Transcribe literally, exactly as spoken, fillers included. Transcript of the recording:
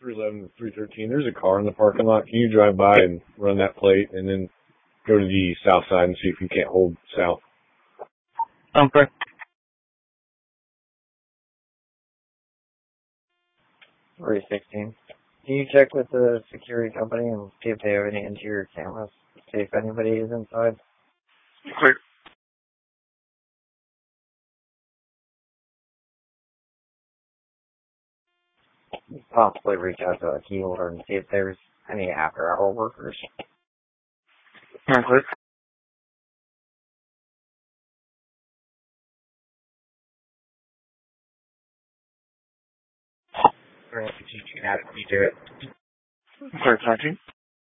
three eleven to three thirteen. There's a car in the parking lot. Can you drive by and run that plate and then go to the south side and see if you can't hold south? Okay. three sixteen. Can you check with the security company and see if they have any interior cameras? See if anybody is inside? Okay. Possibly reach out to a key holder and see if there's any after-hour workers. Okay. Or if you can have me do it. Okay, thank you.